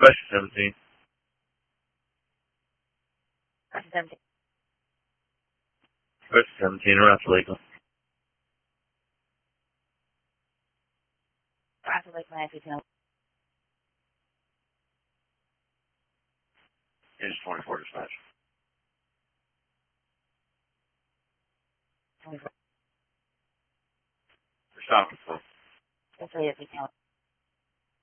Question 17. Question 17. Question 17, arrest legal. Arrest legal, 915. It's 24 dispatch. 24. Stop it, please. That's what it is.